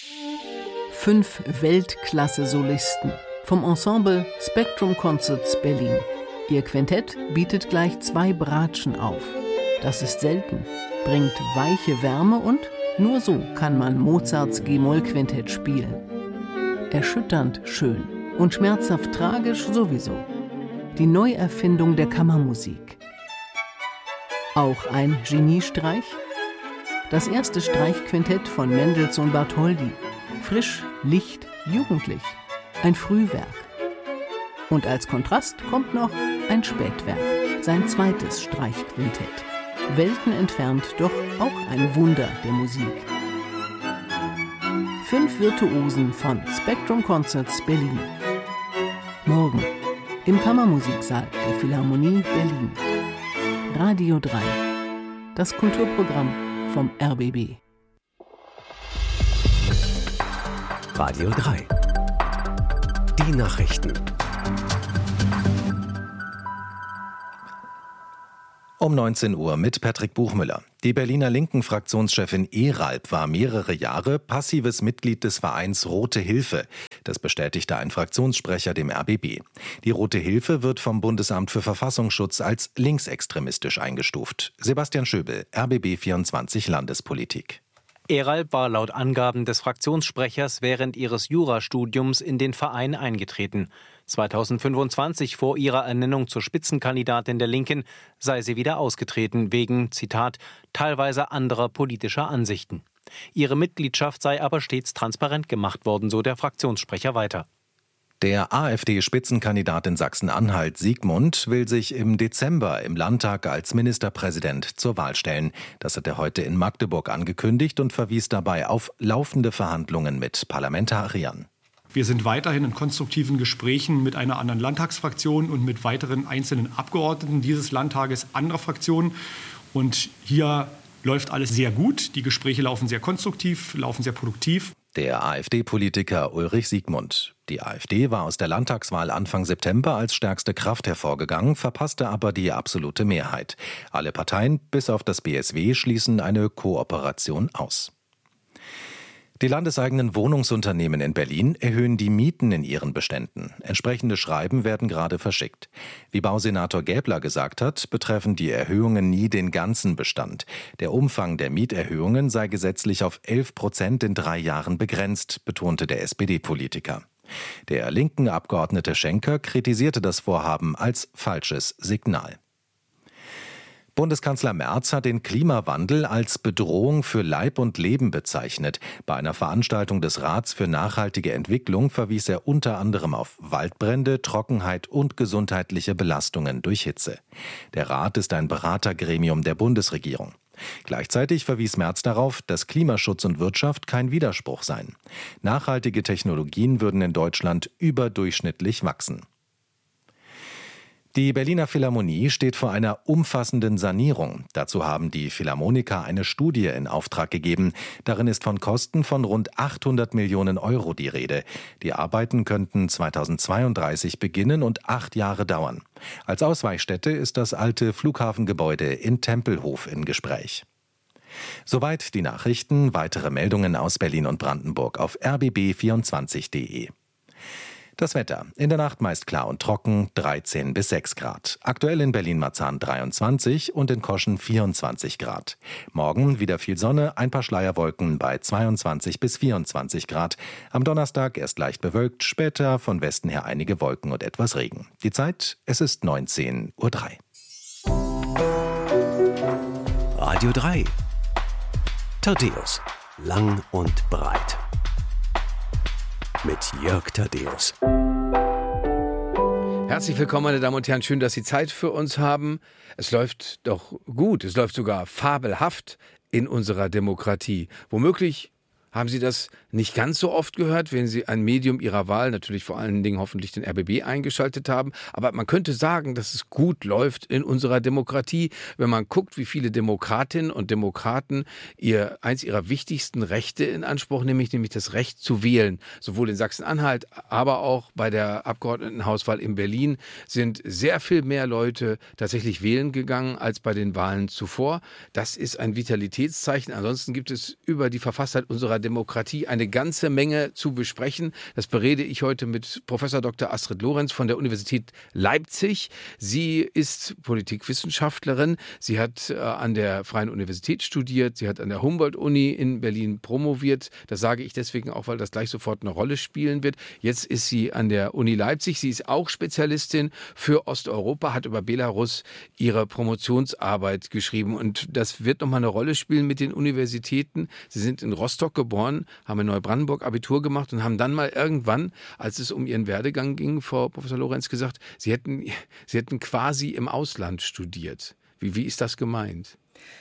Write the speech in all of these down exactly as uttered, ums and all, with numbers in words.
Fünf Weltklasse-Solisten vom Ensemble Spectrum Concerts Berlin. Ihr Quintett bietet gleich zwei Bratschen auf. Das ist selten, bringt weiche Wärme und nur so kann man Mozarts G-Moll-Quintett spielen. Erschütternd schön und schmerzhaft tragisch sowieso. Die Neuerfindung der Kammermusik. Auch ein Geniestreich? Das erste Streichquintett von Mendelssohn Bartholdy. Frisch, licht, jugendlich. Ein Frühwerk. Und als Kontrast kommt noch ein Spätwerk, sein zweites Streichquintett. Welten entfernt, doch auch ein Wunder der Musik. Fünf Virtuosen von Spectrum Concerts Berlin. Morgen im Kammermusiksaal der Philharmonie Berlin. Radio drei. Das Kulturprogramm vom R B B. Radio drei. Die Nachrichten. Um neunzehn Uhr mit Patrick Buchmüller. Die Berliner Linken-Fraktionschefin Eralb war mehrere Jahre passives Mitglied des Vereins Rote Hilfe. Das bestätigte ein Fraktionssprecher dem R B B. Die Rote Hilfe wird vom Bundesamt für Verfassungsschutz als linksextremistisch eingestuft. Sebastian Schöbel, R B B vierundzwanzig Landespolitik. Eralb war laut Angaben des Fraktionssprechers während ihres Jurastudiums in den Verein eingetreten. zweitausendfünfundzwanzig, vor ihrer Ernennung zur Spitzenkandidatin der Linken, sei sie wieder ausgetreten wegen, Zitat, teilweise anderer politischer Ansichten. Ihre Mitgliedschaft sei aber stets transparent gemacht worden, so der Fraktionssprecher weiter. Der AfD-Spitzenkandidat in Sachsen-Anhalt, Siegmund, will sich im Dezember im Landtag als Ministerpräsident zur Wahl stellen. Das hat er heute in Magdeburg angekündigt und verwies dabei auf laufende Verhandlungen mit Parlamentariern. Wir sind weiterhin in konstruktiven Gesprächen mit einer anderen Landtagsfraktion und mit weiteren einzelnen Abgeordneten dieses Landtages anderer Fraktionen. Und hier läuft alles sehr gut. Die Gespräche laufen sehr konstruktiv, laufen sehr produktiv. Der AfD-Politiker Ulrich Siegmund. Die AfD war aus der Landtagswahl Anfang September als stärkste Kraft hervorgegangen, verpasste aber die absolute Mehrheit. Alle Parteien, bis auf das B S W, schließen eine Kooperation aus. Die landeseigenen Wohnungsunternehmen in Berlin erhöhen die Mieten in ihren Beständen. Entsprechende Schreiben werden gerade verschickt. Wie Bausenator Gäbler gesagt hat, betreffen die Erhöhungen nie den ganzen Bestand. Der Umfang der Mieterhöhungen sei gesetzlich auf elf Prozent in drei Jahren begrenzt, betonte der S P D-Politiker. Der linken Abgeordnete Schenker kritisierte das Vorhaben als falsches Signal. Bundeskanzler Merz hat den Klimawandel als Bedrohung für Leib und Leben bezeichnet. Bei einer Veranstaltung des Rats für nachhaltige Entwicklung verwies er unter anderem auf Waldbrände, Trockenheit und gesundheitliche Belastungen durch Hitze. Der Rat ist ein Beratergremium der Bundesregierung. Gleichzeitig verwies Merz darauf, dass Klimaschutz und Wirtschaft kein Widerspruch seien. Nachhaltige Technologien würden in Deutschland überdurchschnittlich wachsen. Die Berliner Philharmonie steht vor einer umfassenden Sanierung. Dazu haben die Philharmoniker eine Studie in Auftrag gegeben. Darin ist von Kosten von rund achthundert Millionen Euro die Rede. Die Arbeiten könnten zweitausendzweiunddreißig beginnen und acht Jahre dauern. Als Ausweichstätte ist das alte Flughafengebäude in Tempelhof in Gespräch. Soweit die Nachrichten. Weitere Meldungen aus Berlin und Brandenburg auf r b b vierundzwanzig punkt d e. Das Wetter. In der Nacht meist klar und trocken, dreizehn bis sechs Grad. Aktuell in Berlin-Marzahn dreiundzwanzig und in Koschen vierundzwanzig Grad. Morgen wieder viel Sonne, ein paar Schleierwolken bei zweiundzwanzig bis vierundzwanzig Grad. Am Donnerstag erst leicht bewölkt, später von Westen her einige Wolken und etwas Regen. Die Zeit, es ist neunzehn Uhr drei. Radio drei. Thaddäus. Lang und breit. Mit Jörg Thaddäus. Herzlich willkommen, meine Damen und Herren. Schön, dass Sie Zeit für uns haben. Es läuft doch gut. Es läuft sogar fabelhaft in unserer Demokratie. Womöglich haben Sie das nicht ganz so oft gehört, wenn Sie ein Medium Ihrer Wahl, natürlich vor allen Dingen hoffentlich den R B B, eingeschaltet haben. Aber man könnte sagen, dass es gut läuft in unserer Demokratie, wenn man guckt, wie viele Demokratinnen und Demokraten ihr eins ihrer wichtigsten Rechte in Anspruch nehmen, nämlich das Recht zu wählen. Sowohl in Sachsen-Anhalt, aber auch bei der Abgeordnetenhauswahl in Berlin sind sehr viel mehr Leute tatsächlich wählen gegangen als bei den Wahlen zuvor. Das ist ein Vitalitätszeichen. Ansonsten gibt es über die Verfasstheit unserer Demokratie eine ganze Menge zu besprechen. Das berede ich heute mit Professor Doktor Astrid Lorenz von der Universität Leipzig. Sie ist Politikwissenschaftlerin. Sie hat äh, an der Freien Universität studiert. Sie hat an der Humboldt-Uni in Berlin promoviert. Das sage ich deswegen auch, weil das gleich sofort eine Rolle spielen wird. Jetzt ist sie an der Uni Leipzig. Sie ist auch Spezialistin für Osteuropa, hat über Belarus ihre Promotionsarbeit geschrieben. Und das wird nochmal eine Rolle spielen mit den Universitäten. Sie sind in Rostock geboren, haben in Neubrandenburg Abitur gemacht und haben dann mal irgendwann, als es um ihren Werdegang ging, Frau Professor Lorenz gesagt, sie hätten, sie hätten quasi im Ausland studiert. Wie, wie ist das gemeint?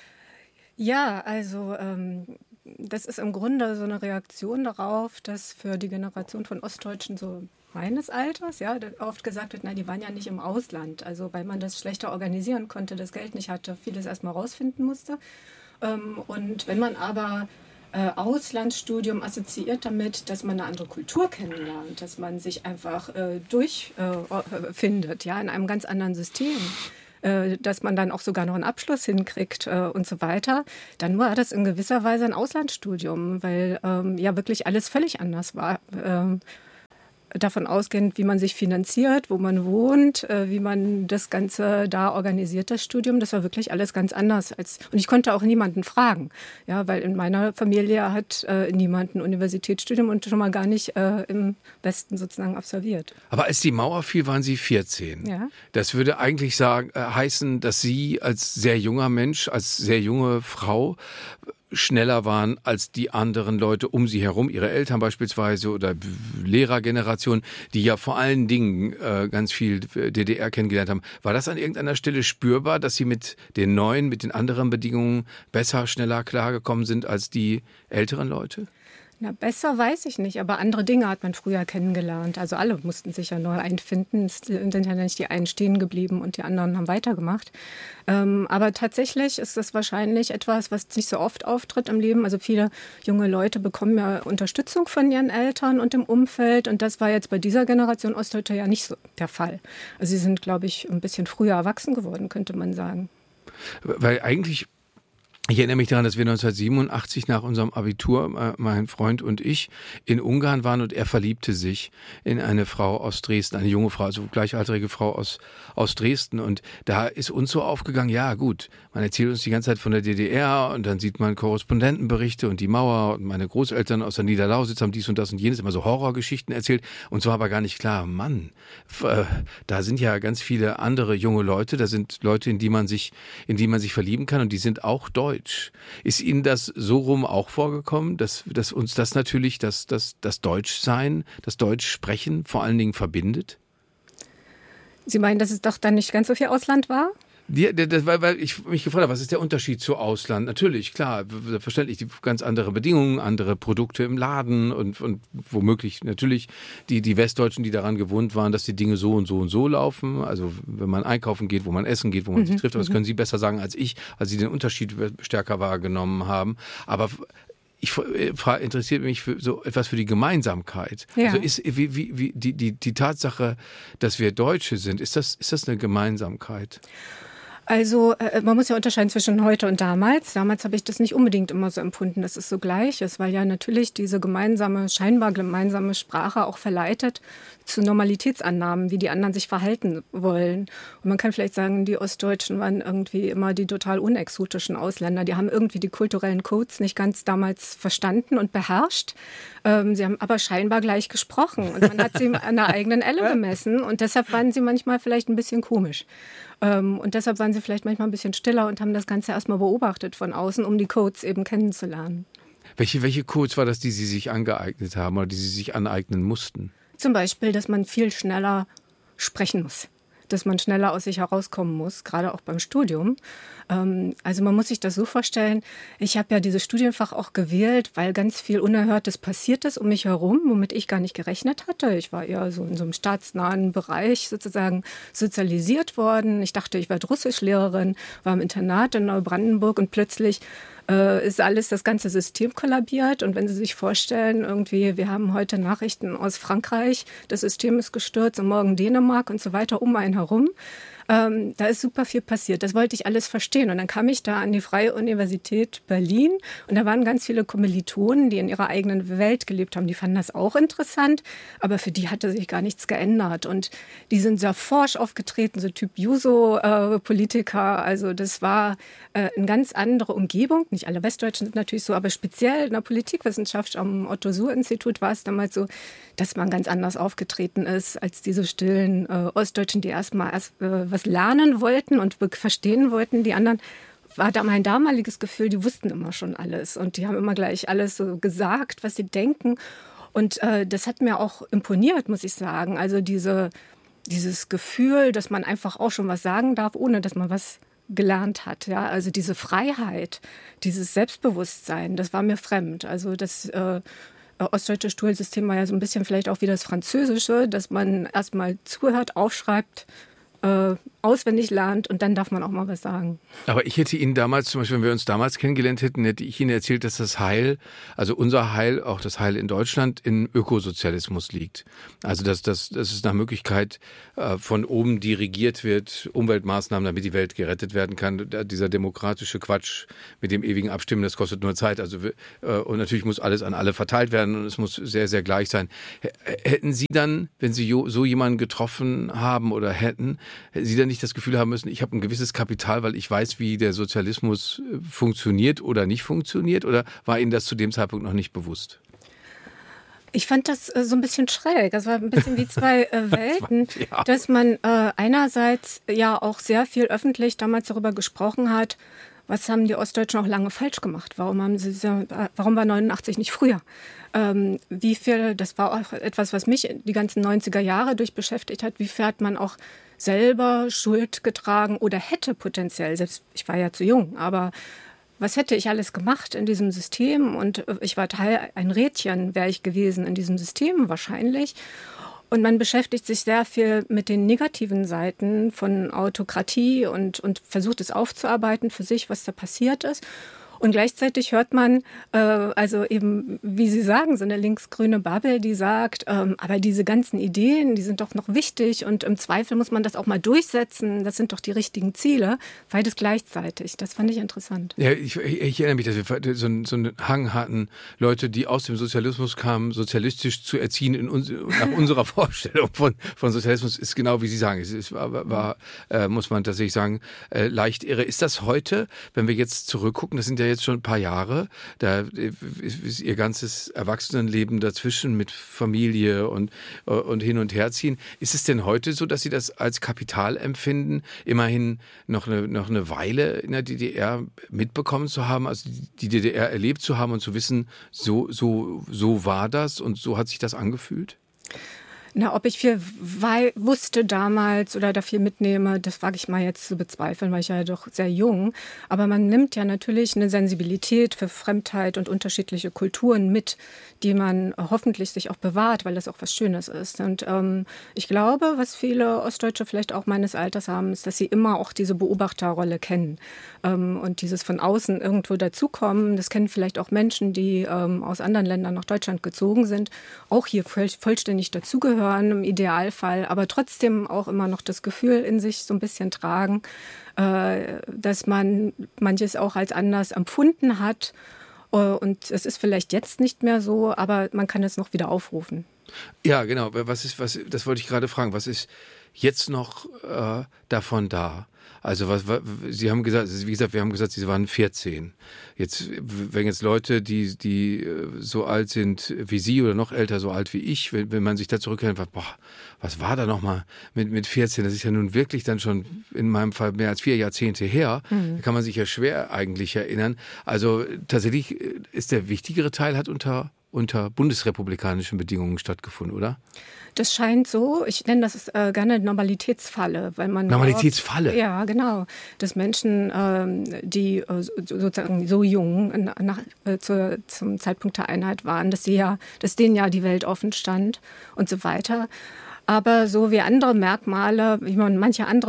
Ja, also ähm, das ist im Grunde so eine Reaktion darauf, dass für die Generation von Ostdeutschen so meines Alters, ja, oft gesagt wird, na, die waren ja nicht im Ausland, also weil man das schlechter organisieren konnte, das Geld nicht hatte, vieles erstmal rausfinden musste. Ähm, und wenn man aber äh, Auslandsstudium assoziiert damit, dass man eine andere Kultur kennenlernt, dass man sich einfach äh, durchfindet, äh, ja, in einem ganz anderen System, äh, dass man dann auch sogar noch einen Abschluss hinkriegt äh, und so weiter, dann war das in gewisser Weise ein Auslandsstudium, weil ähm, ja wirklich alles völlig anders war. Ähm, davon ausgehend, wie man sich finanziert, wo man wohnt, äh, wie man das Ganze da organisiert, das Studium, das war wirklich alles ganz anders. Als, und ich konnte auch niemanden fragen, ja, weil in meiner Familie hat äh, niemand ein Universitätsstudium und schon mal gar nicht äh, im Westen sozusagen absolviert. Aber als die Mauer fiel, waren Sie vierzehn. Ja. Das würde eigentlich sagen, äh, heißen, dass Sie als sehr junger Mensch, als sehr junge Frau schneller waren als die anderen Leute um sie herum, ihre Eltern beispielsweise oder Lehrergeneration, die ja vor allen Dingen äh, ganz viel D D R kennengelernt haben. War das an irgendeiner Stelle spürbar, dass sie mit den neuen, mit den anderen Bedingungen besser, schneller klargekommen sind als die älteren Leute? Na, besser weiß ich nicht, aber andere Dinge hat man früher kennengelernt. Also alle mussten sich ja neu einfinden. Es sind ja nicht die einen stehen geblieben und die anderen haben weitergemacht. Ähm, aber tatsächlich ist das wahrscheinlich etwas, was nicht so oft auftritt im Leben. Also viele junge Leute bekommen ja Unterstützung von ihren Eltern und dem Umfeld. Und das war jetzt bei dieser Generation Ostdeutscher ja nicht so der Fall. Also sie sind, glaube ich, ein bisschen früher erwachsen geworden, könnte man sagen. Weil eigentlich... Ich erinnere mich daran, dass wir neunzehnhundertsiebenundachtzig nach unserem Abitur, mein Freund und ich, in Ungarn waren und er verliebte sich in eine Frau aus Dresden, eine junge Frau, also gleichaltrige Frau aus, aus Dresden. Und da ist uns so aufgegangen, ja gut, man erzählt uns die ganze Zeit von der D D R und dann sieht man Korrespondentenberichte und die Mauer und meine Großeltern aus der Niederlausitz haben dies und das und jenes, immer so Horrorgeschichten erzählt. Und so war aber gar nicht klar, Mann, da sind ja ganz viele andere junge Leute, da sind Leute, in die man sich, in die man sich verlieben kann und die sind auch deutsch. Ist Ihnen das so rum auch vorgekommen, dass, dass uns das natürlich, das, das, das Deutschsein, das Deutschsprechen vor allen Dingen verbindet? Sie meinen, dass es doch dann nicht ganz so viel Ausland war? Ja, das, weil, weil ich mich gefragt habe, was ist der Unterschied zu Ausland? Natürlich, klar, verständlich, die ganz andere Bedingungen, andere Produkte im Laden und, und womöglich natürlich die, die Westdeutschen, die daran gewohnt waren, dass die Dinge so und so und so laufen. Also wenn man einkaufen geht, wo man essen geht, wo man mhm. sich trifft, das können Sie besser sagen als ich, als Sie den Unterschied stärker wahrgenommen haben. Aber ich interessiert mich für so etwas für die Gemeinsamkeit. Ja. Also ist wie, wie, wie die, die, die Tatsache, dass wir Deutsche sind, ist das, ist das eine Gemeinsamkeit? Also äh, man muss ja unterscheiden zwischen heute und damals. Damals habe ich das nicht unbedingt immer so empfunden, dass es so gleich ist, weil ja natürlich diese gemeinsame, scheinbar gemeinsame Sprache auch verleitet zu Normalitätsannahmen, wie die anderen sich verhalten wollen. Und man kann vielleicht sagen, die Ostdeutschen waren irgendwie immer die total unexotischen Ausländer. Die haben irgendwie die kulturellen Codes nicht ganz damals verstanden und beherrscht. Ähm, sie haben aber scheinbar gleich gesprochen und man hat sie an der eigenen Elle gemessen und deshalb waren sie manchmal vielleicht ein bisschen komisch. Ähm, und deshalb waren sie vielleicht manchmal ein bisschen stiller und haben das Ganze erstmal beobachtet von außen, um die Codes eben kennenzulernen. Welche, welche Codes war das, die Sie sich angeeignet haben oder die Sie sich aneignen mussten? Zum Beispiel, dass man viel schneller sprechen muss, dass man schneller aus sich herauskommen muss, gerade auch beim Studium. Ähm, also man muss sich das so vorstellen, ich habe ja dieses Studienfach auch gewählt, weil ganz viel Unerhörtes passiert ist um mich herum, womit ich gar nicht gerechnet hatte. Ich war eher so in so einem staatsnahen Bereich sozusagen sozialisiert worden. Ich dachte, ich werde Russischlehrerin, war im Internat in Neubrandenburg und plötzlich äh, ist alles, das ganze System kollabiert. Und wenn Sie sich vorstellen, irgendwie, wir haben heute Nachrichten aus Frankreich, das System ist gestürzt und morgen Dänemark und so weiter um einen herum. Ähm, da ist super viel passiert. Das wollte ich alles verstehen. Und dann kam ich da an die Freie Universität Berlin und da waren ganz viele Kommilitonen, die in ihrer eigenen Welt gelebt haben. Die fanden das auch interessant, aber für die hatte sich gar nichts geändert. Und die sind sehr forsch aufgetreten, so Typ Juso-Politiker. Äh, also das war äh, eine ganz andere Umgebung. Nicht alle Westdeutschen sind natürlich so, aber speziell in der Politikwissenschaft am Otto-Suhr-Institut war es damals so, dass man ganz anders aufgetreten ist als diese stillen äh, Ostdeutschen, die erstmal erst äh, was lernen wollten und verstehen wollten. Die anderen, war da mein damaliges Gefühl, die wussten immer schon alles und die haben immer gleich alles so gesagt, was sie denken. Und äh, das hat mir auch imponiert, muss ich sagen. Also diese, dieses Gefühl, dass man einfach auch schon was sagen darf, ohne dass man was gelernt hat. Ja? Also diese Freiheit, dieses Selbstbewusstsein, das war mir fremd. Also das äh, ostdeutsche Schulsystem war ja so ein bisschen vielleicht auch wie das Französische, dass man erstmal zuhört, aufschreibt, äh, auswendig lernt und dann darf man auch mal was sagen. Aber ich hätte Ihnen damals, zum Beispiel, wenn wir uns damals kennengelernt hätten, hätte ich Ihnen erzählt, dass das Heil, also unser Heil, auch das Heil in Deutschland, in Ökosozialismus liegt. Also dass, dass, dass es nach Möglichkeit äh, von oben dirigiert wird, Umweltmaßnahmen, damit die Welt gerettet werden kann. Dieser demokratische Quatsch mit dem ewigen Abstimmen, das kostet nur Zeit. Also äh, und natürlich muss alles an alle verteilt werden und es muss sehr, sehr gleich sein. H- hätten Sie dann, wenn Sie so jemanden getroffen haben oder hätten, hätten Sie dann nicht das Gefühl haben müssen, ich habe ein gewisses Kapital, weil ich weiß, wie der Sozialismus funktioniert oder nicht funktioniert? Oder war Ihnen das zu dem Zeitpunkt noch nicht bewusst? Ich fand das äh, so ein bisschen schräg. Das war ein bisschen wie zwei äh, Welten, ja. Dass man äh, einerseits ja auch sehr viel öffentlich damals darüber gesprochen hat, was haben die Ostdeutschen auch lange falsch gemacht? Warum haben sie, warum war neunundachtzig nicht früher? Ähm, wie viel, das war auch etwas, was mich die ganzen neunziger Jahre durch beschäftigt hat, wie viel hat man auch selber Schuld getragen oder hätte potenziell, selbst ich war ja zu jung, aber was hätte ich alles gemacht in diesem System? Und ich war Teil, ein Rädchen wäre ich gewesen in diesem System wahrscheinlich. Und man beschäftigt sich sehr viel mit den negativen Seiten von Autokratie und, und versucht es aufzuarbeiten für sich, was da passiert ist. Und gleichzeitig hört man, äh, also eben, wie Sie sagen, so eine linksgrüne Bubble, die sagt, ähm, aber diese ganzen Ideen, die sind doch noch wichtig und im Zweifel muss man das auch mal durchsetzen. Das sind doch die richtigen Ziele. Beides gleichzeitig. Das fand ich interessant. Ja, ich, ich erinnere mich, dass wir so, so einen Hang hatten, Leute, die aus dem Sozialismus kamen, sozialistisch zu erziehen. In uns, nach unserer Vorstellung von, von Sozialismus ist genau, wie Sie sagen, es ist, war, war äh, muss man tatsächlich sagen, äh, leicht irre. Ist das heute, wenn wir jetzt zurückgucken, das sind ja jetzt schon ein paar Jahre, da ist ihr ganzes Erwachsenenleben dazwischen mit Familie und, und hin und her ziehen. Ist es denn heute so, dass Sie das als Kapital empfinden, immerhin noch eine, noch eine Weile in der D D R mitbekommen zu haben, also die D D R erlebt zu haben und zu wissen, so, so, so war das und so hat sich das angefühlt? Na, ob ich viel wei- wusste damals oder da viel mitnehme, das wage ich mal jetzt zu bezweifeln, weil ich ja doch sehr jung. Aber man nimmt ja natürlich eine Sensibilität für Fremdheit und unterschiedliche Kulturen mit, die man hoffentlich sich auch bewahrt, weil das auch was Schönes ist. Und ähm, ich glaube, was viele Ostdeutsche vielleicht auch meines Alters haben, ist, dass sie immer auch diese Beobachterrolle kennen. Ähm, und dieses von außen irgendwo dazukommen, das kennen vielleicht auch Menschen, die ähm, aus anderen Ländern nach Deutschland gezogen sind, auch hier voll, vollständig dazugehören im Idealfall, aber trotzdem auch immer noch das Gefühl in sich so ein bisschen tragen, äh, dass man manches auch als anders empfunden hat. Und es ist vielleicht jetzt nicht mehr so, aber man kann es noch wieder aufrufen. Ja, genau. Was ist, was, das wollte ich gerade fragen. Was ist jetzt noch äh, davon da? Also was, was Sie haben gesagt, wie gesagt, wir haben gesagt, Sie waren vierzehn. Jetzt, wenn jetzt Leute, die die so alt sind wie Sie oder noch älter, so alt wie ich, wenn, wenn man sich da zurückerinnert, boah, was war da nochmal mit mit vierzehn? Das ist ja nun wirklich dann schon in meinem Fall mehr als vier Jahrzehnte her. Mhm. Da kann man sich ja schwer eigentlich erinnern. Also tatsächlich ist der wichtigere Teil hat unter unter bundesrepublikanischen Bedingungen stattgefunden, oder? Das scheint so. Ich nenne das äh, gerne Normalitätsfalle, weil man Normalitätsfalle. Oft, ja, genau, dass Menschen, ähm, die äh, sozusagen so jung nach, äh, zu, zum Zeitpunkt der Einheit waren, dass sie ja, dass denen ja die Welt offen stand und so weiter. Aber so wie andere Merkmale, wie man manche andere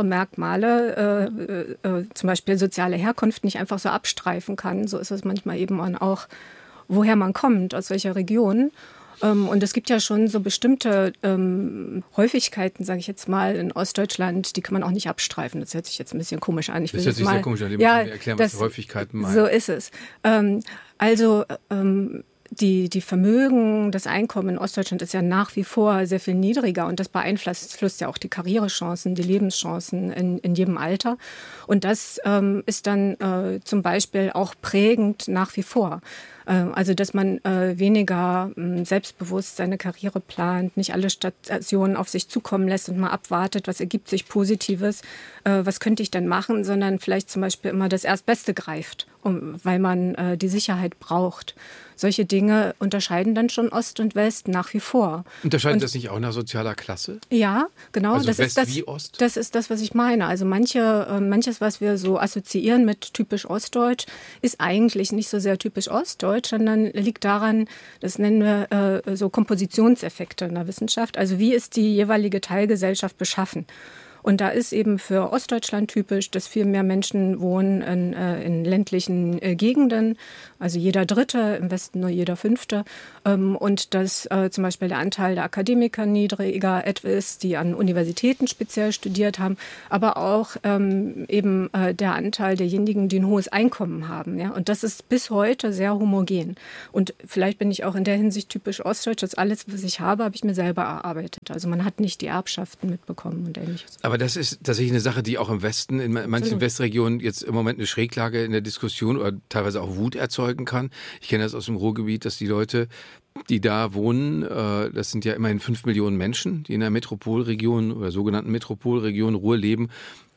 Merkmale, äh, äh, zum Beispiel soziale Herkunft, nicht einfach so abstreifen kann, so ist es manchmal eben auch, woher man kommt, aus welcher Region. Ähm, und es gibt ja schon so bestimmte ähm, Häufigkeiten, sage ich jetzt mal, in Ostdeutschland, die kann man auch nicht abstreifen. Das hört sich jetzt ein bisschen komisch an. Ich das will hört sich mal, sehr komisch an. Die ja, müssen wir erklären, das, was Häufigkeiten meinen. So ist es. Ähm, also ähm, Die, die Vermögen, das Einkommen in Ostdeutschland ist ja nach wie vor sehr viel niedriger und das beeinflusst ja auch die Karrierechancen, die Lebenschancen in, in jedem Alter. Und das ähm, ist dann äh, zum Beispiel auch prägend nach wie vor. Äh, also dass man äh, weniger äh, selbstbewusst seine Karriere plant, nicht alle Stationen auf sich zukommen lässt und mal abwartet, was ergibt sich Positives, äh, was könnte ich denn machen, sondern vielleicht zum Beispiel immer das Erstbeste greift, um, weil man äh, die Sicherheit braucht. Solche Dinge unterscheiden dann schon Ost und West nach wie vor. Unterscheidet und, das nicht auch nach sozialer Klasse? Ja, genau. Also das West ist das, wie Ost? Das ist das, was ich meine. Also manche, äh, manches, was wir so assoziieren mit typisch Ostdeutsch, ist eigentlich nicht so sehr typisch Ostdeutsch, sondern liegt daran, das nennen wir äh, so Kompositionseffekte in der Wissenschaft. Also wie ist die jeweilige Teilgesellschaft beschaffen? Und da ist eben für Ostdeutschland typisch, dass viel mehr Menschen wohnen in, äh, in ländlichen äh, Gegenden, also jeder Dritte, im Westen nur jeder Fünfte. Ähm, und dass äh, zum Beispiel der Anteil der Akademiker niedriger ist, die an Universitäten speziell studiert haben, aber auch ähm, eben äh, der Anteil derjenigen, die ein hohes Einkommen haben. Ja? Und das ist bis heute sehr homogen. Und vielleicht bin ich auch in der Hinsicht typisch Ostdeutsch, dass alles, was ich habe, habe ich mir selber erarbeitet. Also man hat nicht die Erbschaften mitbekommen und Ähnliches. Aber das ist tatsächlich eine Sache, die auch im Westen, in manchen Absolut. Westregionen jetzt im Moment eine Schräglage in der Diskussion oder teilweise auch Wut erzeugen kann. Ich kenne das aus dem Ruhrgebiet, dass die Leute, die da wohnen, das sind ja immerhin fünf Millionen Menschen, die in der Metropolregion oder sogenannten Metropolregion Ruhr leben.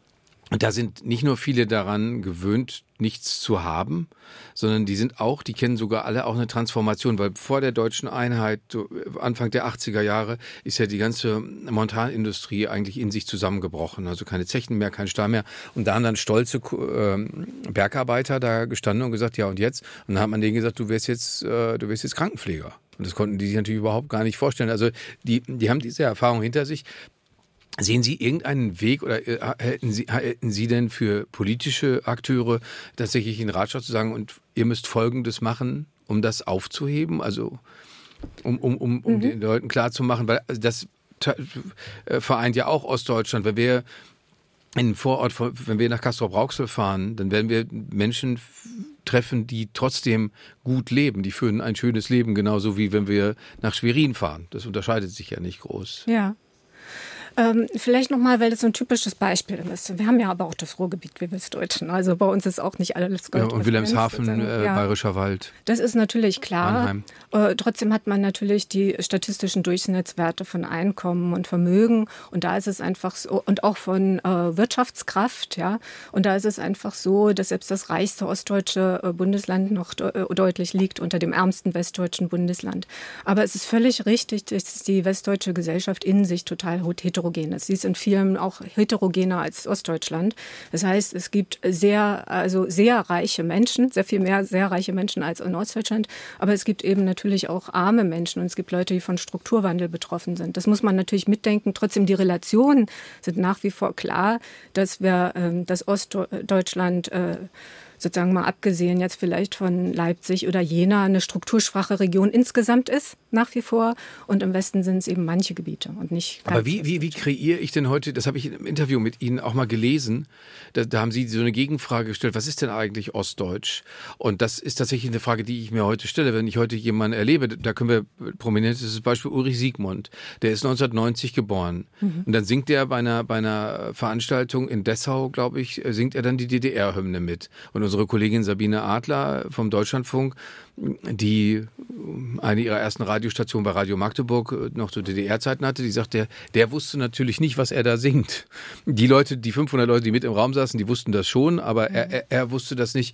Und da sind nicht nur viele daran gewöhnt, nichts zu haben, sondern die sind auch, die kennen sogar alle auch eine Transformation, weil vor der deutschen Einheit, Anfang der achtziger Jahre, ist ja die ganze Montanindustrie eigentlich in sich zusammengebrochen. Also keine Zechen mehr, kein Stahl mehr. Und da haben dann stolze äh, Bergarbeiter da gestanden und gesagt, ja und jetzt? Und dann hat man denen gesagt, du wirst jetzt, äh, du wirst jetzt Krankenpfleger. Und das konnten die sich natürlich überhaupt gar nicht vorstellen. Also die, die haben diese Erfahrung hinter sich. Sehen Sie irgendeinen Weg oder hätten Sie, hätten Sie denn für politische Akteure tatsächlich einen Ratschlag zu sagen, und ihr müsst Folgendes machen, um das aufzuheben? Also um, um, um, um mhm. den Leuten klarzumachen, weil das vereint ja auch Ostdeutschland. Wenn wir in den Vorort, wenn wir nach Castrop-Rauxel fahren, dann werden wir Menschen treffen, die trotzdem gut leben. Die führen ein schönes Leben, genauso wie wenn wir nach Schwerin fahren. Das unterscheidet sich ja nicht groß. Ja. Ähm, vielleicht nochmal, weil das so ein typisches Beispiel ist. Wir haben ja aber auch das Ruhrgebiet, wie Westdeutschen. Also bei uns ist auch nicht alles Gold. Ja, und Wilhelmshaven, äh, ja. Bayerischer Wald. Das ist natürlich klar. Äh, trotzdem hat man natürlich die statistischen Durchschnittswerte von Einkommen und Vermögen. Und da ist es einfach so, und auch von äh, Wirtschaftskraft, ja. Und da ist es einfach so, dass selbst das reichste ostdeutsche äh, Bundesland noch de- deutlich liegt unter dem ärmsten westdeutschen Bundesland. Aber es ist völlig richtig, dass die westdeutsche Gesellschaft in sich total heterogen ist. Sie ist in vielen auch heterogener als Ostdeutschland. Das heißt, es gibt sehr, also sehr reiche Menschen, sehr viel mehr sehr reiche Menschen als in Ostdeutschland. Aber es gibt eben natürlich auch arme Menschen und es gibt Leute, die von Strukturwandel betroffen sind. Das muss man natürlich mitdenken. Trotzdem, die Relationen sind nach wie vor klar, dass wir, äh, dass Ostdeutschland äh, sozusagen mal abgesehen jetzt vielleicht von Leipzig oder Jena eine strukturschwache Region insgesamt ist, nach wie vor. Und im Westen sind es eben manche Gebiete und nicht ganz. Aber wie, wie, wie kreiere ich denn heute, das habe ich im Interview mit Ihnen auch mal gelesen, da, da haben Sie so eine Gegenfrage gestellt, was ist denn eigentlich Ostdeutsch? Und das ist tatsächlich eine Frage, die ich mir heute stelle. Wenn ich heute jemanden erlebe, da können wir prominent, das ist das Beispiel Ulrich Siegmund, der ist neunzehnhundertneunzig geboren. Mhm. Und dann singt er bei einer, bei einer Veranstaltung in Dessau, glaube ich, singt er dann die D D R-Hymne mit. Und unsere Kollegin Sabine Adler vom Deutschlandfunk, die eine ihrer ersten Radiostationen bei Radio Magdeburg noch zu D D R-Zeiten hatte, die sagt, der, der wusste natürlich nicht, was er da singt. Die Leute, die fünfhundert Leute, die mit im Raum saßen, die wussten das schon, aber er, er, er wusste das nicht.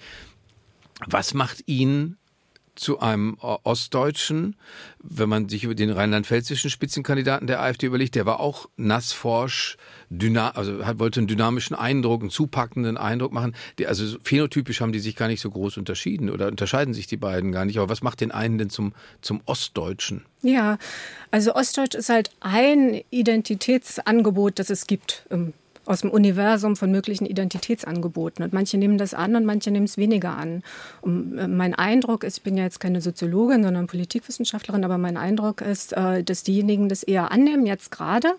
Was macht ihn zu einem Ostdeutschen, wenn man sich über den rheinland-pfälzischen Spitzenkandidaten der AfD überlegt, der war auch nassforsch, dyna- also hat, wollte einen dynamischen Eindruck, einen zupackenden Eindruck machen. Die, also phänotypisch haben die sich gar nicht so groß unterschieden oder unterscheiden sich die beiden gar nicht. Aber was macht den einen denn zum, zum Ostdeutschen? Ja, also Ostdeutsch ist halt ein Identitätsangebot, das es gibt im aus dem Universum von möglichen Identitätsangeboten. Und manche nehmen das an und manche nehmen es weniger an. Und äh, mein Eindruck ist, ich bin ja jetzt keine Soziologin, sondern Politikwissenschaftlerin, aber mein Eindruck ist, äh, dass diejenigen das eher annehmen, jetzt gerade,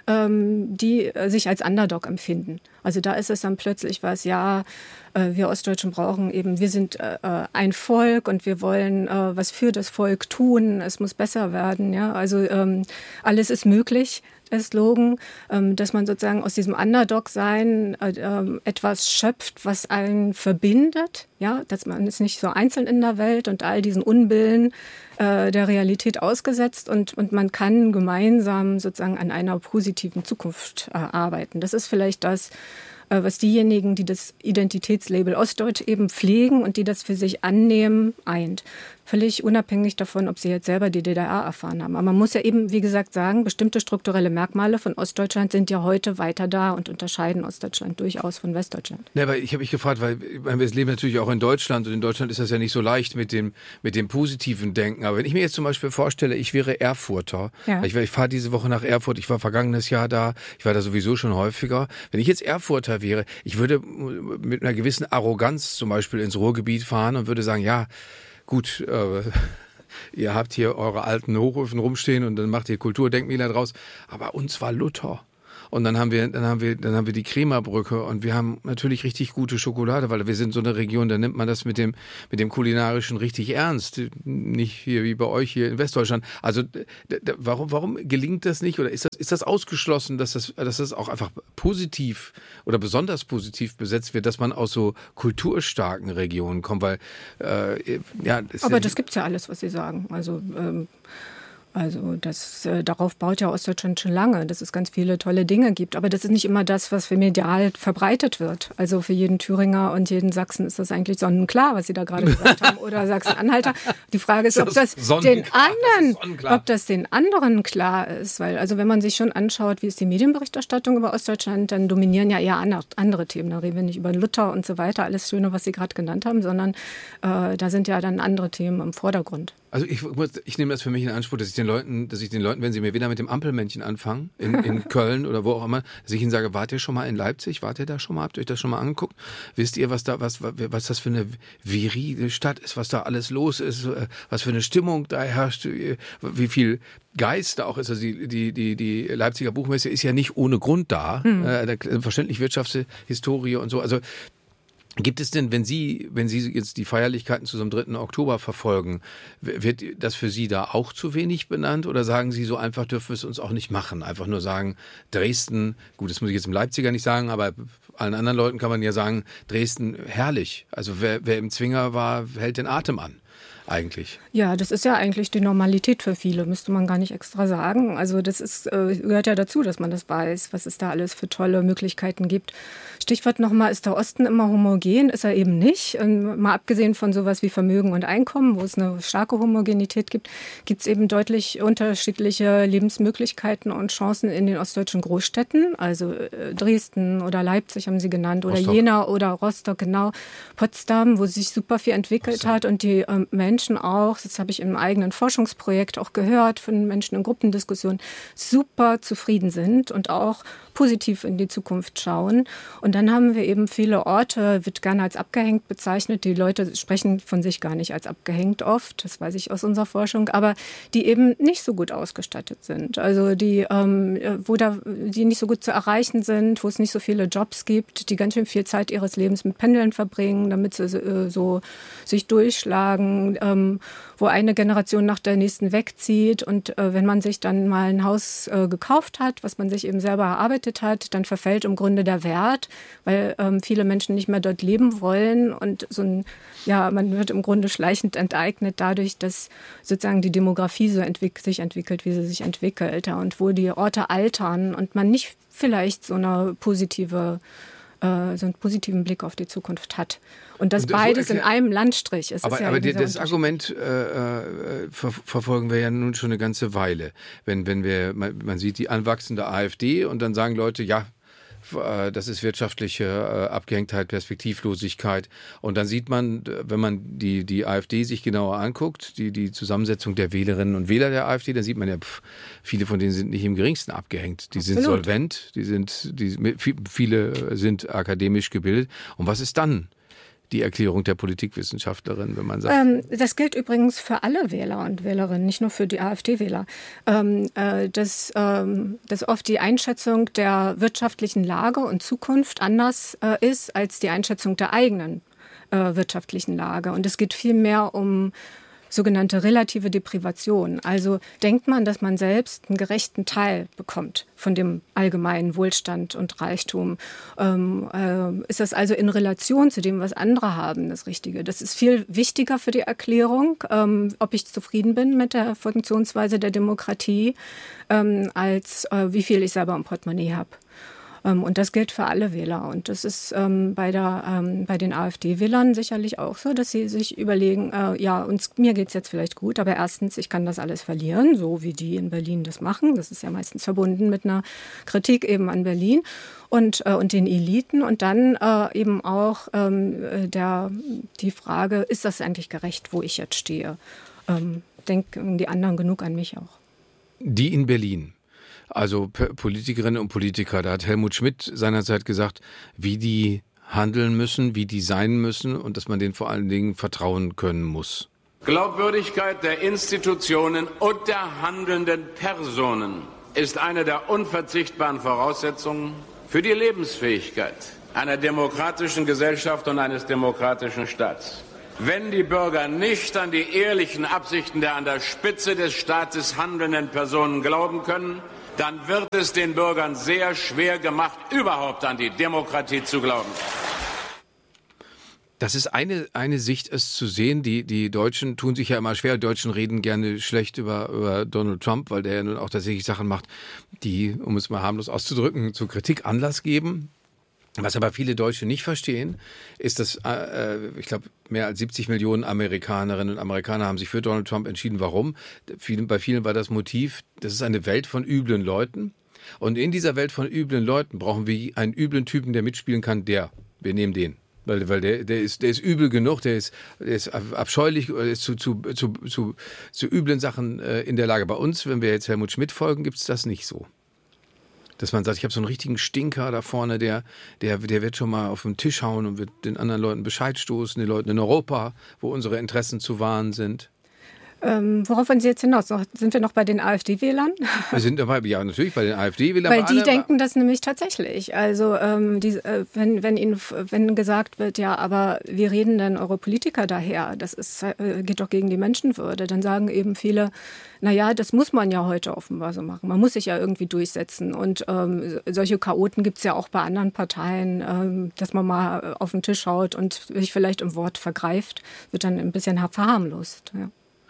ähm, die äh, sich als Underdog empfinden. Also da ist es dann plötzlich was, ja, äh, wir Ostdeutschen brauchen eben, wir sind äh, ein Volk und wir wollen äh, was für das Volk tun, es muss besser werden. Ja? Also ähm, alles ist möglich. Der Slogan, ähm, dass man sozusagen aus diesem Underdog-Sein äh, äh, etwas schöpft, was einen verbindet, ja, dass man ist nicht so einzeln in der Welt und all diesen Unbillen äh, der Realität ausgesetzt und, und man kann gemeinsam sozusagen an einer positiven Zukunft äh, arbeiten. Das ist vielleicht das, äh, was diejenigen, die das Identitätslabel Ostdeutsch eben pflegen und die das für sich annehmen, eint. Völlig unabhängig davon, ob sie jetzt selber die D D R erfahren haben. Aber man muss ja eben, wie gesagt, sagen, bestimmte strukturelle Merkmale von Ostdeutschland sind ja heute weiter da und unterscheiden Ostdeutschland durchaus von Westdeutschland. Ja, aber ich habe mich gefragt, weil wir leben natürlich auch in Deutschland und in Deutschland ist das ja nicht so leicht mit dem, mit dem positiven Denken. Aber wenn ich mir jetzt zum Beispiel vorstelle, ich wäre Erfurter, ja. ich, ich fahre diese Woche nach Erfurt, ich war vergangenes Jahr da, ich war da sowieso schon häufiger. Wenn ich jetzt Erfurter wäre, ich würde mit einer gewissen Arroganz zum Beispiel ins Ruhrgebiet fahren und würde sagen, ja, gut, äh, ihr habt hier eure alten Hochöfen rumstehen und dann macht ihr Kulturdenkmäler draus. Aber uns war Luther. Und dann haben wir, dann haben wir, dann haben wir die Kremerbrücke und wir haben natürlich richtig gute Schokolade, weil wir sind so eine Region, da nimmt man das mit dem, mit dem Kulinarischen richtig ernst. Nicht hier wie bei euch hier in Westdeutschland. Also, d- d- warum, warum gelingt das nicht? Oder ist das, ist das ausgeschlossen, dass das, dass das auch einfach positiv oder besonders positiv besetzt wird, dass man aus so kulturstarken Regionen kommt? Weil, äh, ja. Aber ja, das gibt's ja alles, was Sie sagen. Also, ähm Also das, äh, darauf baut ja Ostdeutschland schon lange, dass es ganz viele tolle Dinge gibt. Aber das ist nicht immer das, was für medial verbreitet wird. Also für jeden Thüringer und jeden Sachsen ist das eigentlich sonnenklar, was Sie da gerade gesagt haben. Oder Sachsen-Anhalter. Die Frage ist, ob das den anderen, das ob das den anderen klar ist. Weil, also wenn man sich schon anschaut, wie ist die Medienberichterstattung über Ostdeutschland, dann dominieren ja eher andere Themen. Da reden wir nicht über Luther und so weiter, alles Schöne, was Sie gerade genannt haben, sondern äh, da sind ja dann andere Themen im Vordergrund. Also ich, ich nehme das für mich in Anspruch, dass ich den Leuten, dass ich den Leuten, wenn sie mir wieder mit dem Ampelmännchen anfangen, in, in Köln oder wo auch immer, dass ich ihnen sage, wart ihr schon mal in Leipzig? Wart ihr da schon mal? Habt ihr euch das schon mal angeguckt? Wisst ihr, was da, was, was das für eine virile Stadt ist, was da alles los ist, was für eine Stimmung da herrscht, wie viel Geist da auch ist. Also die, die, die, die Leipziger Buchmesse ist ja nicht ohne Grund da. Mhm. Äh, verständlich Wirtschaftshistorie und so. Also gibt es denn, wenn Sie, wenn Sie jetzt die Feierlichkeiten zu so einem dritten Oktober verfolgen, wird das für Sie da auch zu wenig benannt oder sagen Sie, so einfach dürfen wir es uns auch nicht machen? Einfach nur sagen, Dresden, gut, das muss ich jetzt im Leipziger nicht sagen, aber allen anderen Leuten kann man ja sagen, Dresden, herrlich. Also wer, wer im Zwinger war, hält den Atem an. Eigentlich. Ja, das ist ja eigentlich die Normalität für viele, müsste man gar nicht extra sagen. Also das ist, äh, gehört ja dazu, dass man das weiß, was es da alles für tolle Möglichkeiten gibt. Stichwort nochmal, ist der Osten immer homogen? Ist er eben nicht. Und mal abgesehen von sowas wie Vermögen und Einkommen, wo es eine starke Homogenität gibt, gibt es eben deutlich unterschiedliche Lebensmöglichkeiten und Chancen in den ostdeutschen Großstädten. Also äh, Dresden oder Leipzig haben Sie genannt oder Rostock. Jena oder Rostock, genau. Potsdam, wo sich super viel entwickelt Potsdam. hat und die äh, Menschen auch, das habe ich im eigenen Forschungsprojekt auch gehört von Menschen in Gruppendiskussionen, super zufrieden sind und auch positiv in die Zukunft schauen. Und dann haben wir eben viele Orte, wird gerne als abgehängt bezeichnet. Die Leute sprechen von sich gar nicht als abgehängt oft, das weiß ich aus unserer Forschung, aber die eben nicht so gut ausgestattet sind. Also die, ähm, wo da, die nicht so gut zu erreichen sind, wo es nicht so viele Jobs gibt, die ganz schön viel Zeit ihres Lebens mit Pendeln verbringen, damit sie äh, so sich durchschlagen, ähm, wo eine Generation nach der nächsten wegzieht. Und äh, wenn man sich dann mal ein Haus äh, gekauft hat, was man sich eben selber erarbeitet hat, dann verfällt im Grunde der Wert, weil ähm, viele Menschen nicht mehr dort leben wollen und so ein, ja, man wird im Grunde schleichend enteignet dadurch, dass sozusagen die Demografie so entwick- sich entwickelt, wie sie sich entwickelt, ja, und wo die Orte altern und man nicht vielleicht so eine positive äh, so einen positiven Blick auf die Zukunft hat. Und das, und das beides so in einem Landstrich ist. Aber, ist ja aber das Argument äh, ver- verfolgen wir ja nun schon eine ganze Weile. Wenn, wenn wir, man, man sieht die anwachsende AfD und dann sagen Leute, ja, das ist wirtschaftliche Abgehängtheit, Perspektivlosigkeit. Und dann sieht man, wenn man die, die AfD sich genauer anguckt, die, die Zusammensetzung der Wählerinnen und Wähler der AfD, dann sieht man ja, pff, viele von denen sind nicht im geringsten abgehängt. Die Absolut. sind solvent, die sind, die, viele sind akademisch gebildet. Und was ist dann die Erklärung der Politikwissenschaftlerin, wenn man sagt? Ähm, das gilt übrigens für alle Wähler und Wählerinnen, nicht nur für die AfD-Wähler. Ähm, äh, dass, ähm, dass oft die Einschätzung der wirtschaftlichen Lage und Zukunft anders äh, ist als die Einschätzung der eigenen äh, wirtschaftlichen Lage. Und es geht viel mehr um sogenannte relative Deprivation. Also denkt man, dass man selbst einen gerechten Teil bekommt von dem allgemeinen Wohlstand und Reichtum. Ähm, äh, ist das also in Relation zu dem, was andere haben, das Richtige? Das ist viel wichtiger für die Erklärung, ähm, ob ich zufrieden bin mit der Funktionsweise der Demokratie, ähm, als äh, wie viel ich selber im Portemonnaie habe. Und das gilt für alle Wähler. Und das ist ähm, bei, der, ähm, bei den AfD-Wählern sicherlich auch so, dass sie sich überlegen, äh, ja, uns, mir geht es jetzt vielleicht gut, aber erstens, ich kann das alles verlieren, so wie die in Berlin das machen. Das ist ja meistens verbunden mit einer Kritik eben an Berlin und, äh, und den Eliten. Und dann äh, eben auch ähm, der, die Frage, ist das eigentlich gerecht, wo ich jetzt stehe? Ähm, denken die anderen genug an mich auch? Die in Berlin. Also Politikerinnen und Politiker, da hat Helmut Schmidt seinerzeit gesagt, wie die handeln müssen, wie die sein müssen und dass man denen vor allen Dingen vertrauen können muss. Glaubwürdigkeit der Institutionen und der handelnden Personen ist eine der unverzichtbaren Voraussetzungen für die Lebensfähigkeit einer demokratischen Gesellschaft und eines demokratischen Staats. Wenn die Bürger nicht an die ehrlichen Absichten der an der Spitze des Staates handelnden Personen glauben können, dann wird es den Bürgern sehr schwer gemacht, überhaupt an die Demokratie zu glauben. Das ist eine, eine Sicht, es zu sehen. Die, die Deutschen tun sich ja immer schwer. Die Deutschen reden gerne schlecht über, über Donald Trump, weil der ja nun auch tatsächlich Sachen macht, die, um es mal harmlos auszudrücken, zur Kritik Anlass geben. Was aber viele Deutsche nicht verstehen, ist, dass äh, ich glaube, mehr als siebzig Millionen Amerikanerinnen und Amerikaner haben sich für Donald Trump entschieden. Warum? Vielen, bei vielen war das Motiv, das ist eine Welt von üblen Leuten. Und in dieser Welt von üblen Leuten brauchen wir einen üblen Typen, der mitspielen kann. Der, wir nehmen den. Weil, weil der, der, ist, der ist übel genug, der ist, der ist abscheulich, der ist zu, zu, zu, zu, zu üblen Sachen äh, in der Lage. Bei uns, wenn wir jetzt Helmut Schmidt folgen, gibt es das nicht so. Dass man sagt, ich habe so einen richtigen Stinker da vorne, der, der, der wird schon mal auf den Tisch hauen und wird den anderen Leuten Bescheid stoßen, den Leuten in Europa, wo unsere Interessen zu wahren sind. Ähm, worauf wollen Sie jetzt hinaus? Sind wir noch bei den AfD-Wählern? Wir sind dabei, ja, natürlich bei den AfD-Wählern. Weil die denken das nämlich tatsächlich. Also ähm, die, äh, wenn, wenn ihnen wenn gesagt wird, ja, aber wie reden denn eure Politiker daher? Das ist, äh, geht doch gegen die Menschenwürde. Dann sagen eben viele, naja, das muss man ja heute offenbar so machen. Man muss sich ja irgendwie durchsetzen. Und ähm, solche Chaoten gibt es ja auch bei anderen Parteien, ähm, dass man mal auf den Tisch schaut und sich vielleicht im Wort vergreift, wird dann ein bisschen verharmlost. Ja.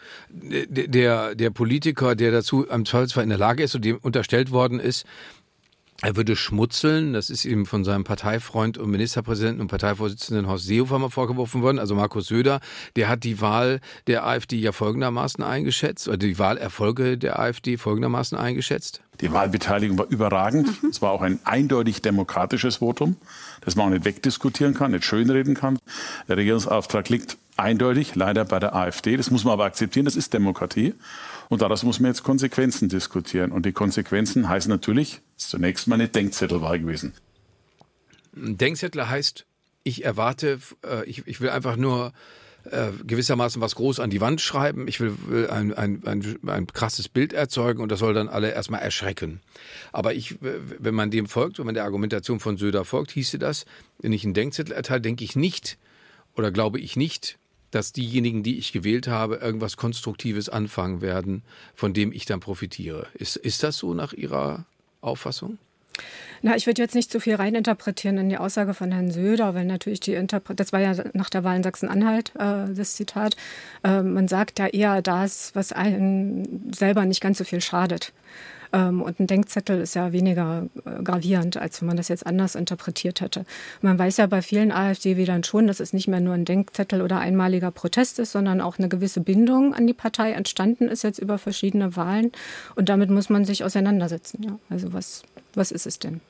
Der, der Politiker, der dazu am Zweifelsfall in der Lage ist und dem unterstellt worden ist, er würde schmutzeln, das ist ihm von seinem Parteifreund und Ministerpräsidenten und Parteivorsitzenden Horst Seehofer mal vorgeworfen worden, also Markus Söder, der hat die Wahl der AfD ja folgendermaßen eingeschätzt, oder die Wahlerfolge der AfD folgendermaßen eingeschätzt. Die Wahlbeteiligung war überragend. Mhm. Es war auch ein eindeutig demokratisches Votum, das man auch nicht wegdiskutieren kann, nicht schönreden kann. Der Regierungsauftrag liegt eindeutig, leider bei der AfD. Das muss man aber akzeptieren, das ist Demokratie. Und daraus muss man jetzt Konsequenzen diskutieren. Und die Konsequenzen heißen natürlich, es ist zunächst mal eine Denkzettelwahl gewesen. Denkzettel heißt, ich erwarte, ich, ich will einfach nur äh, gewissermaßen was groß an die Wand schreiben. Ich will, will ein, ein, ein, ein krasses Bild erzeugen und das soll dann alle erstmal erschrecken. Aber ich, wenn man dem folgt, wenn man der Argumentation von Söder folgt, hieße das, wenn ich einen Denkzettel erteile, denke ich nicht oder glaube ich nicht, dass diejenigen, die ich gewählt habe, irgendwas Konstruktives anfangen werden, von dem ich dann profitiere. Ist, ist das so nach Ihrer Auffassung? Na, ich würde jetzt nicht zu viel reininterpretieren in die Aussage von Herrn Söder, weil natürlich die Interpre- das war ja nach der Wahl in Sachsen-Anhalt, äh, das Zitat, äh, man sagt ja eher das, was einem selber nicht ganz so viel schadet. Ähm, und ein Denkzettel ist ja weniger äh, gravierend, als wenn man das jetzt anders interpretiert hätte. Man weiß ja bei vielen AfD-Wählern schon, dass es nicht mehr nur ein Denkzettel oder einmaliger Protest ist, sondern auch eine gewisse Bindung an die Partei entstanden ist jetzt über verschiedene Wahlen. Und damit muss man sich auseinandersetzen. Ja. Also was, was ist es denn?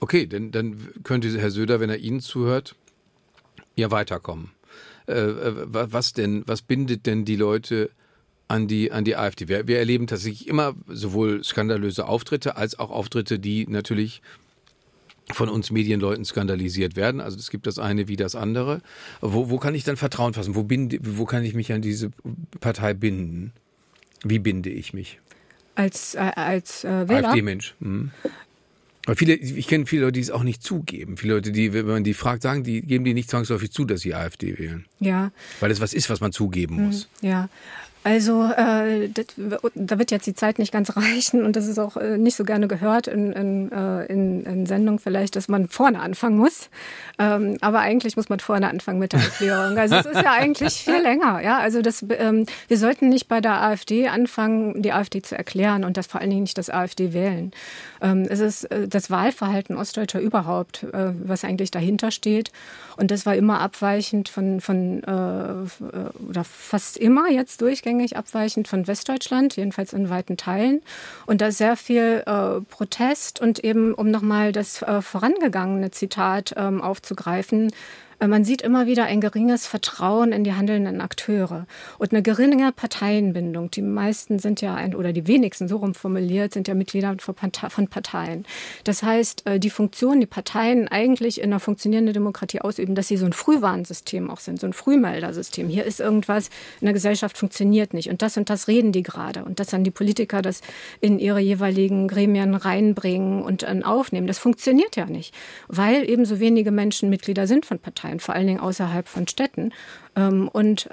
Okay, denn dann könnte Herr Söder, wenn er Ihnen zuhört, ja weiterkommen. Äh, was denn, was bindet denn die Leute an die, an die AfD? Wir, wir erleben tatsächlich immer sowohl skandalöse Auftritte als auch Auftritte, die natürlich von uns Medienleuten skandalisiert werden. Also es gibt das eine wie das andere. Wo, wo kann ich dann Vertrauen fassen? Wo, binde, wo kann ich mich an diese Partei binden? Wie binde ich mich? Als, äh, als äh, Wähler? AfD-Mensch. Hm. Aber viele, ich kenne viele Leute, die es auch nicht zugeben. Viele Leute, die, wenn man die fragt, sagen, die geben die nicht zwangsläufig zu, dass sie AfD wählen. Ja. Weil es was ist, was man zugeben muss. Ja. Also äh, das, da wird jetzt die Zeit nicht ganz reichen und das ist auch äh, nicht so gerne gehört in, in, äh, in, in Sendungen vielleicht, dass man vorne anfangen muss. Ähm, aber eigentlich muss man vorne anfangen mit der Erklärung. Also es ist ja eigentlich viel länger. Ja? Also das, ähm, wir sollten nicht bei der AfD anfangen, die AfD zu erklären und das vor allen Dingen nicht das AfD wählen. Ähm, es ist äh, das Wahlverhalten Ostdeutscher überhaupt, äh, was eigentlich dahinter steht. Und das war immer abweichend von, von äh, oder fast immer jetzt durchgängig abweichend von Westdeutschland, jedenfalls in weiten Teilen. Und da ist sehr viel äh, Protest und eben, um nochmal das äh, vorangegangene Zitat ähm, aufzugreifen, äh, man sieht immer wieder ein geringes Vertrauen in die handelnden Akteure und eine geringe Parteienbindung. Die meisten sind ja, ein, oder die wenigsten, so rum formuliert, sind ja Mitglieder von Parteien. Das heißt, äh, die Funktion, die Parteien eigentlich in einer funktionierenden Demokratie ausüben, dass sie so ein Frühwarnsystem auch sind, so ein Frühmeldersystem. Hier ist irgendwas in der Gesellschaft funktioniert nicht und das und das reden die gerade und dass dann die Politiker das in ihre jeweiligen Gremien reinbringen und dann aufnehmen. Das funktioniert ja nicht, weil eben so wenige Menschen Mitglieder sind von Parteien, vor allen Dingen außerhalb von Städten. Und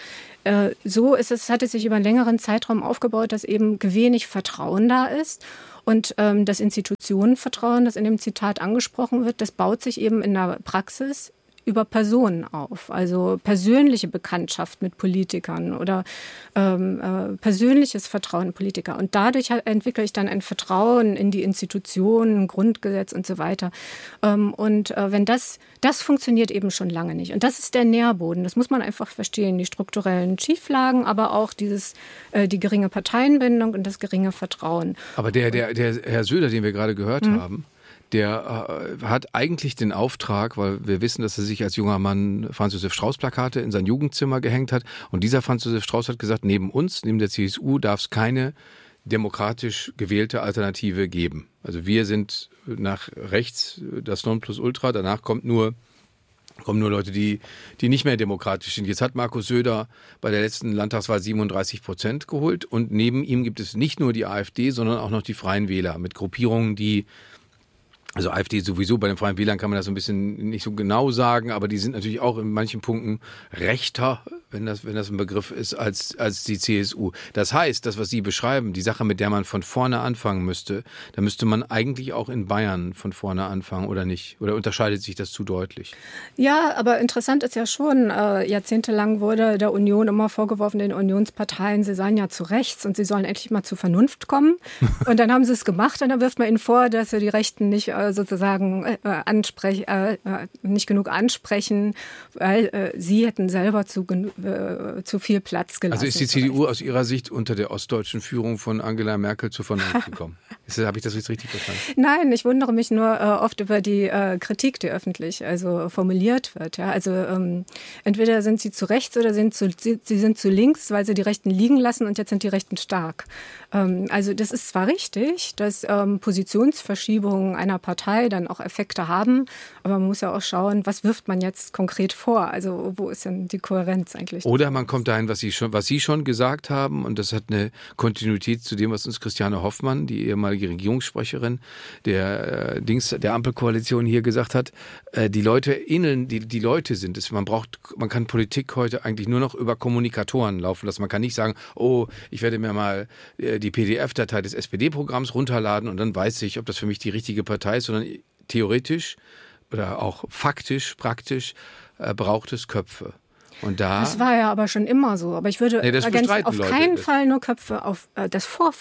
so ist es, hat es sich über einen längeren Zeitraum aufgebaut, dass eben wenig Vertrauen da ist. Und ähm, das Institutionenvertrauen, das in dem Zitat angesprochen wird, das baut sich eben in der Praxis über Personen auf, also persönliche Bekanntschaft mit Politikern oder ähm, äh, persönliches Vertrauen in Politiker. Und dadurch entwickle ich dann ein Vertrauen in die Institutionen, Grundgesetz und so weiter. Ähm, und äh, wenn das, das funktioniert eben schon lange nicht. Und das ist der Nährboden. Das muss man einfach verstehen. Die strukturellen Schieflagen, aber auch dieses, äh, die geringe Parteienbindung und das geringe Vertrauen. Aber der, der, der Herr Söder, den wir gerade gehört mhm. haben, der äh, hat eigentlich den Auftrag, weil wir wissen, dass er sich als junger Mann Franz Josef Strauß Plakate in sein Jugendzimmer gehängt hat. Und dieser Franz Josef Strauß hat gesagt, neben uns, neben der C S U, darf es keine demokratisch gewählte Alternative geben. Also wir sind nach rechts das Nonplusultra, danach kommt nur kommen nur Leute, die, die nicht mehr demokratisch sind. Jetzt hat Markus Söder bei der letzten Landtagswahl siebenunddreißig Prozent geholt und neben ihm gibt es nicht nur die AfD, sondern auch noch die Freien Wähler mit Gruppierungen, die Also AfD sowieso, bei den Freien Wählern kann man das so ein bisschen nicht so genau sagen, aber die sind natürlich auch in manchen Punkten rechter, wenn das, wenn das ein Begriff ist, als, als die C S U. Das heißt, das, was Sie beschreiben, die Sache, mit der man von vorne anfangen müsste, da müsste man eigentlich auch in Bayern von vorne anfangen, oder nicht? Oder unterscheidet sich das zu deutlich? Ja, aber interessant ist ja schon, äh, jahrzehntelang wurde der Union immer vorgeworfen, den Unionsparteien, sie seien ja zu rechts und sie sollen endlich mal zur Vernunft kommen. Und dann haben sie es gemacht und dann wirft man ihnen vor, dass sie die Rechten nicht äh, sozusagen äh, ansprech, äh, nicht genug ansprechen, weil äh, sie hätten selber zu, äh, zu viel Platz gelassen. Also ist die C D U aus Ihrer Sicht unter der ostdeutschen Führung von Angela Merkel zur Vernunft gekommen? Habe ich das jetzt richtig verstanden? Nein, ich wundere mich nur äh, oft über die äh, Kritik, die öffentlich also formuliert wird. Ja? Also ähm, entweder sind sie zu rechts oder sind zu, sie, sie sind zu links, weil sie die Rechten liegen lassen und jetzt sind die Rechten stark. Ähm, also das ist zwar richtig, dass ähm, Positionsverschiebungen einer Partei dann auch Effekte haben, aber man muss ja auch schauen, was wirft man jetzt konkret vor? Also wo ist denn die Kohärenz eigentlich? Oder man kommt dahin, was Sie schon, was Sie schon gesagt haben, und das hat eine Kontinuität zu dem, was uns Christiane Hoffmann, die ehemalige Regierungssprecherin der äh, Dings der Ampelkoalition hier gesagt hat. Äh, die Leute innen, die die Leute sind es. Man braucht, man kann Politik heute eigentlich nur noch über Kommunikatoren laufen lassen. Man kann nicht sagen, oh, ich werde mir mal äh, die P D F-Datei des S P D-Programms runterladen und dann weiß ich, ob das für mich die richtige Partei ist, sondern theoretisch oder auch faktisch, praktisch äh, braucht es Köpfe. Und da, das war ja aber schon immer so. Aber ich würde nee, ergänzen, auf Leute. keinen Fall nur Köpfe, auf äh, das Vorfeld.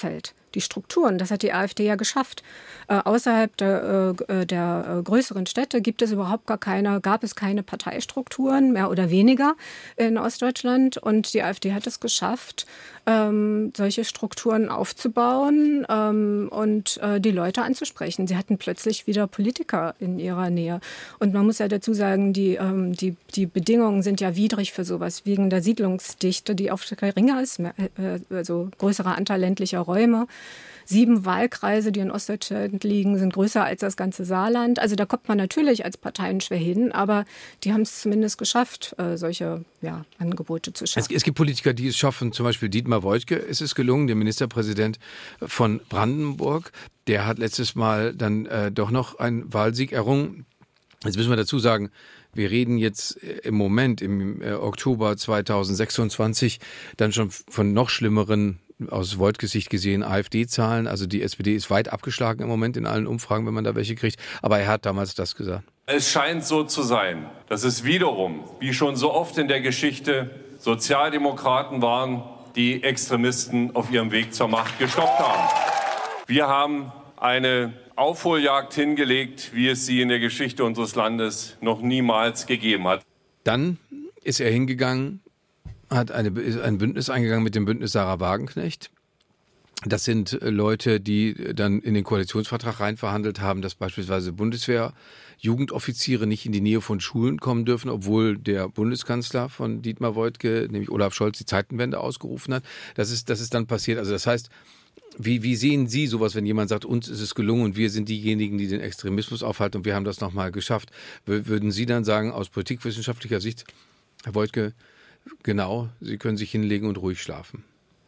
die Strukturen. Das hat die AfD ja geschafft. Äh, außerhalb der, äh, der äh, größeren Städte gibt es überhaupt gar keine, gab es keine Parteistrukturen, mehr oder weniger in Ostdeutschland. Und die AfD hat es geschafft, ähm, solche Strukturen aufzubauen ähm, und äh, die Leute anzusprechen. Sie hatten plötzlich wieder Politiker in ihrer Nähe. Und man muss ja dazu sagen, die, ähm, die, die Bedingungen sind ja widrig für sowas, wegen der Siedlungsdichte, die oft geringer ist, also größerer Anteil ländlicher Räume. Sieben Wahlkreise, die in Ostdeutschland liegen, sind größer als das ganze Saarland. Also da kommt man natürlich als Parteien schwer hin, aber die haben es zumindest geschafft, solche ja, Angebote zu schaffen. Es, es gibt Politiker, die es schaffen, zum Beispiel Dietmar Woidke ist es gelungen, der Ministerpräsident von Brandenburg. Der hat letztes Mal dann äh, doch noch einen Wahlsieg errungen. Jetzt müssen wir dazu sagen, wir reden jetzt im Moment, im äh, Oktober zweitausendsechsundzwanzig, dann schon von noch schlimmeren, aus Woidkes Sicht gesehen, AfD-Zahlen. Also die S P D ist weit abgeschlagen im Moment in allen Umfragen, wenn man da welche kriegt. Aber er hat damals das gesagt. Es scheint so zu sein, dass es wiederum, wie schon so oft in der Geschichte, Sozialdemokraten waren, die Extremisten auf ihrem Weg zur Macht gestoppt haben. Wir haben eine Aufholjagd hingelegt, wie es sie in der Geschichte unseres Landes noch niemals gegeben hat. Dann ist er hingegangen, hat eine, ist ein Bündnis eingegangen mit dem Bündnis Sarah Wagenknecht. Das sind Leute, die dann in den Koalitionsvertrag rein verhandelt haben, dass beispielsweise Bundeswehr-Jugendoffiziere nicht in die Nähe von Schulen kommen dürfen, obwohl der Bundeskanzler von Dietmar Woidke, nämlich Olaf Scholz, die Zeitenwende ausgerufen hat. Das ist, das ist dann passiert. Also das heißt, Wie, wie sehen Sie sowas, wenn jemand sagt, uns ist es gelungen und wir sind diejenigen, die den Extremismus aufhalten und wir haben das nochmal geschafft? Würden Sie dann sagen, aus politikwissenschaftlicher Sicht, Herr Woidke, genau, Sie können sich hinlegen und ruhig schlafen?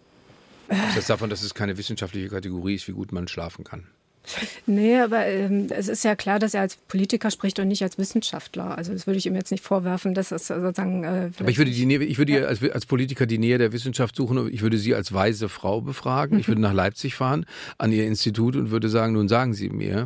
Das davon, dass es keine wissenschaftliche Kategorie ist, wie gut man schlafen kann. Nee, aber ähm, es ist ja klar, dass er als Politiker spricht und nicht als Wissenschaftler. Also das würde ich ihm jetzt nicht vorwerfen, dass das sozusagen... Äh, aber ich würde, die, ich würde als, als Politiker die Nähe der Wissenschaft suchen. Ich würde Sie als weise Frau befragen. Ich würde nach Leipzig fahren, an Ihr Institut und würde sagen, nun sagen Sie mir,